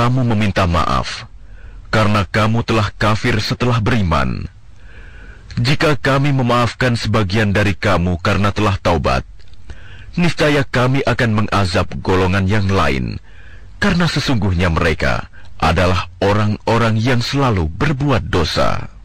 kamu meminta maaf, karena kamu telah kafir setelah beriman. Jika kami memaafkan sebagian dari kamu karena telah taubat, niscaya kami akan mengazab golongan yang lain, karena sesungguhnya mereka adalah orang-orang yang selalu berbuat dosa.